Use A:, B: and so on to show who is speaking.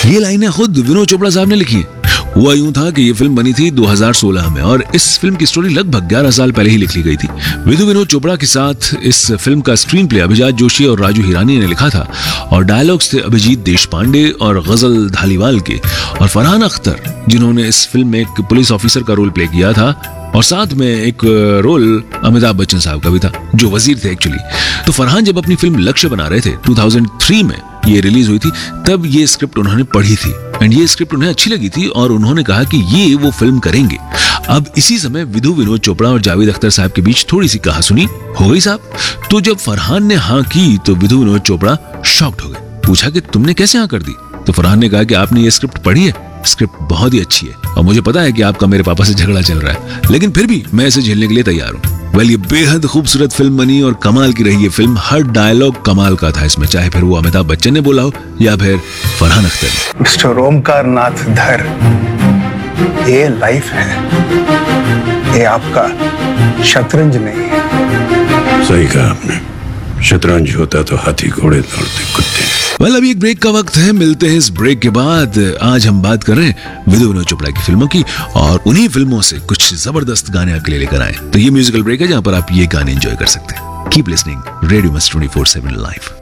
A: ये लाइनें खुद विनोद चोपड़ा साहब ने लिखी हैं। हुआ यूं था कि ये फिल्म बनी थी 2016 में और इस फिल्म की स्टोरी लगभग 11 साल पहले ही लिख ली गई थी। विनोद चोपड़ा के साथ इस फिल्म का स्क्रीन प्ले अभिजात जोशी और राजू हिरानी ने लिखा था और डायलॉग्स थे अभिजीत देशपांडे और गजल धालीवाल के, और फरहान अख्तर जिन्होंने इस फिल्म में एक पुलिस ऑफिसर का रोल प्ले किया था, और साथ में एक रोल अमिताभ बच्चन साहब का भी था जो वजीर थे एक्चुअली। तो फरहान जब अपनी फिल्म लक्ष्य बना रहे थे 2003 में ये रिलीज हुई थी, तब ये स्क्रिप्ट उन्होंने पढ़ी थी एंड ये स्क्रिप्ट उन्हें अच्छी लगी थी और उन्होंने कहा कि ये वो फिल्म करेंगे। अब इसी समय विनोद चोपड़ा और जावेद अख्तर साहब के बीच थोड़ी सी कहासुनी हो गई साहब। तो जब फरहान ने हाँ की तो विनोद चोपड़ा शॉक्ड हो गए। पूछा कि तुमने कैसे हाँ कर दी? तो फरहान ने कहा कि आपने ये स्क्रिप्ट पढ़ी है, स्क्रिप्ट बहुत ही अच्छी है और मुझे पता है कि आपका मेरे पापा से झगड़ा चल रहा है, लेकिन फिर भी मैं इसे झेलने के लिए तैयार हूँ। वेल, ये बेहद खूबसूरत फिल्म बनी और कमाल की रही ये फिल्म। हर डायलॉग कमाल का था इसमें, चाहे फिर वो अमिताभ बच्चन ने बोला हो या फिर फरहान अख्तर ने।
B: मिस्टर ओमकार नाथ धर, ये लाइफ है, ये आपका शतरंज नहीं है।
C: सही कहा आपने, शतरंज होता तो हाथी घोड़े दौड़ते कुत्ते।
A: वेल, अभी एक ब्रेक का वक्त है, मिलते हैं इस ब्रेक के बाद। आज हम बात कर रहे हैं विनोद चोपड़ा की फिल्मों की और उन्हीं फिल्मों से कुछ जबरदस्त गाने आपके लिए लेकर आए। तो ये म्यूजिकल ब्रेक है जहां पर आप ये गाने एंजॉय कर सकते हैं। Keep listening, radio must 24/7 live.